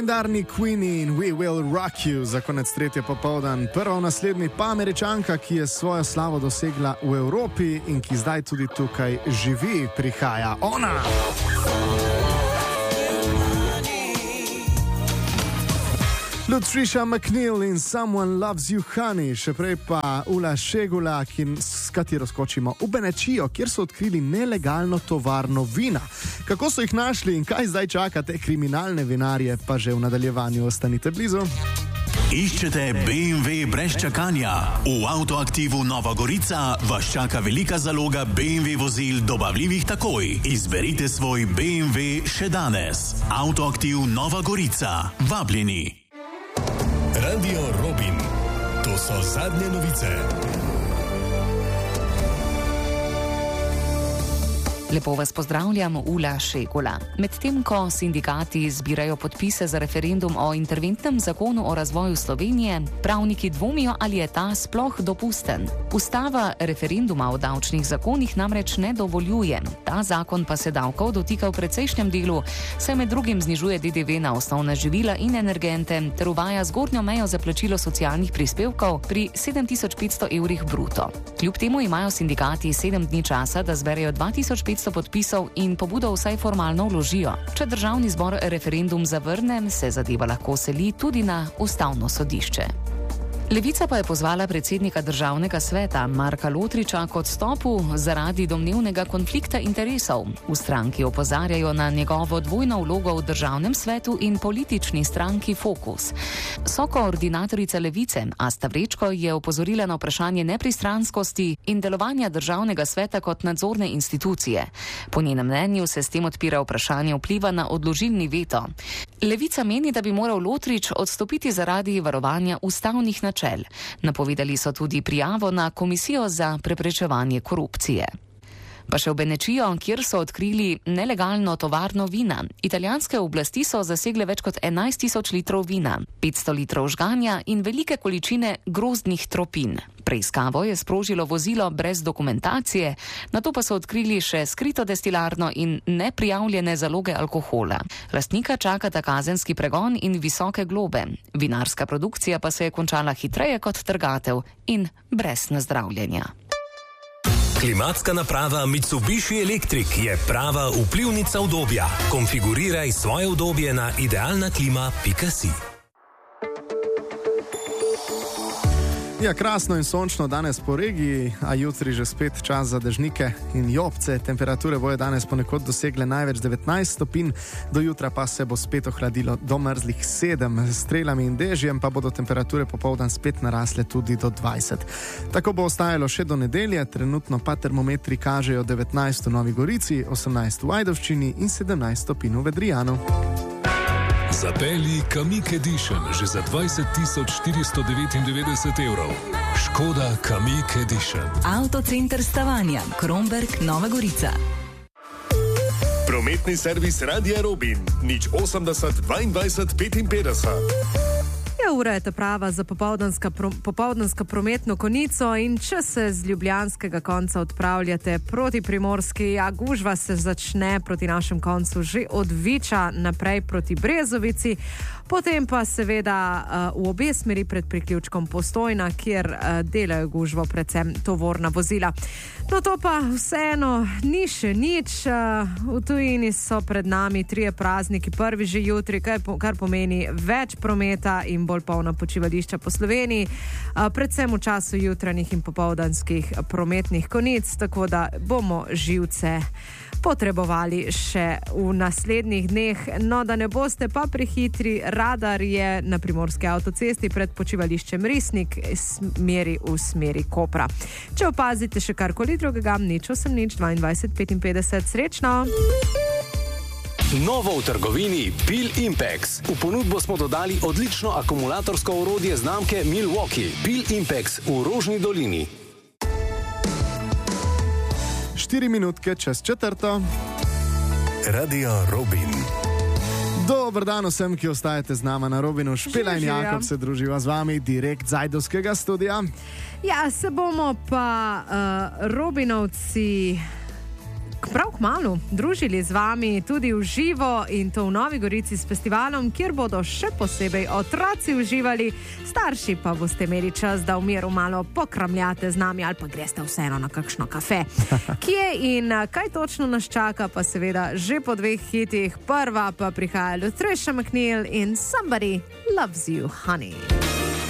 Legendarni Queenie in We Will Rock You za konec tretje popoldan. Prva v naslednji pa Američanka, ki je svojo slavo dosegla v Evropi in ki zdaj tudi tukaj živi, prihaja ona. Lutricia McNeil in Someone Loves You Honey, še prej pa Ula Šegula, s katero skočimo v Benečijo, kjer so odkrili nelegalno tovarno vina. Kako so jih našli in kaj zdaj čakate kriminalne vinarje, pa že v nadaljevanju ostanite blizu. Iščete BMW brez čakanja? V Avtoaktivu Nova Gorica vas čaka velika zaloga BMW vozil dobavljivih takoj. Izberite svoj BMW še danes. Avtoaktiv Nova Gorica. Vabljeni. Radio Robin. To so zadnje novice. Lepo vas pozdravljam, Ula Šegula. Medtem ko sindikati zbirajo podpise za referendum o interventnem zakonu o razvoju Slovenije, pravniki dvomijo, ali je ta sploh dopusten. Ustava referenduma o davčnih zakonih namreč ne dovoljuje. Ta zakon pa se davkov dotika v precejšnjem delu, saj med drugim znižuje DDV na osnovna živila in energente ter uvaja zgornjo mejo za plačilo socialnih prispevkov pri 7500 evrih bruto. Kljub temu imajo sindikati 7 dni časa, da zberejo 2500 podpisov in pobudo vsaj formalno vložijo. Če državni zbor referendum zavrne, se zadeva lahko seli tudi na Ustavno sodišče. Levica pa je pozvala predsednika Državnega sveta Marka Lotriča k odstopu zaradi domnevnega konflikta interesov. V stranki opozarjajo na njegovo dvojno vlogo v Državnem svetu in politični stranki Fokus. Sokoordinatorica Levice Asta Vrečko je opozorila na vprašanje nepristranskosti in delovanja Državnega sveta kot nadzorne institucije. Po njenem mnenju se s tem odpira vprašanje vpliva na odložilni veto. Levica meni, da bi moral Lotrič odstopiti zaradi varovanja ustavnih načel. Napovedali so tudi prijavo na Komisijo za preprečevanje korupcije. Pa še v Benečijo, kjer so odkrili nelegalno tovarno vina. Italijanske oblasti so zasegle več kot 11 000 litrov vina, 500 litrov žganja in velike količine grozdnih tropin. Preiskavo je sprožilo vozilo brez dokumentacije, nato pa so odkrili še skrito destilarno in neprijavljene zaloge alkohola. Lastnika čakata kazenski pregon in visoke globe. Vinarska produkcija pa se je končala hitreje kot trgatev in brez nazdravljenja. Klimatska naprava Mitsubishi Electric je prava vplivnica udobja. Konfiguriraj svoje udobje na idealnaklima.si. Ja, krasno in sončno danes po regiji, a jutri že spet čas za dežnike in jopce. Temperature bojo danes ponekod dosegle največ 19 stopinj, do jutra pa se bo spet ohladilo do mrzlih 7. S strelami in dežjem pa bodo temperature popoldan spet narasle tudi do 20. Tako bo ostajalo še do nedelje, trenutno pa termometri kažejo 19 v Novi Gorici, 18 v Ajdovščini in 17 stopinj v Vedrijanu. Zapelji Kamiq Edition že za 20 499 evrov. Škoda Kamiq Edition. Avtocenter Stavanja, Kromberk, Nova Gorica. Prometni servis Radia Robin. 080 22 55. Ura je ta prava za popoldansko prometno konico in če se z ljubljanskega konca odpravljate proti Primorski, gužva se začne proti našem koncu že od Viča naprej proti Brezovici, potem pa seveda v obe smeri pred priključkom Postojna, kjer delajo gužvo predvsem tovorna vozila. No to pa vseeno ni še nič, v tujini so pred nami 3 prazniki, prvi že jutri, kar pomeni več prometa in bolj polna počivališča po Sloveniji, predvsem v času jutranjih in popoldanskih prometnih konic, tako da bomo živce potrebovali še v naslednjih dneh. No, da ne boste pa prehitri, radar je na Primorski avtocesti pred počivališčem Risnik v smeri Kopra. Če opazite še karkoli drugega, 080 22 55, srečno! Novo v trgovini Pil Impex. V ponudbo smo dodali odlično akumulatorsko orodje znamke Milwaukee. Pil Impex v Rožni dolini. 4 minutke čez 4. Radio Robin. Dober dan vsem, ki ostajate z nama na Robinu. Špela in Jakob se druživa z vami direkt z ajdovskega studia. Ja, se bomo pa Robinovci prav kmalu družili z vami tudi v živo in to v Novi Gorici s festivalom, kjer bodo še posebej otroci uživali, starši pa boste imeli čas, da v miru malo pokramljate z nami ali pa greste vseeno na kakšno kafe. Kje in kaj točno nas čaka, pa seveda že po 2 hitih. Prva pa prihaja Lutricia McNeil in Somebody Loves You, Honey.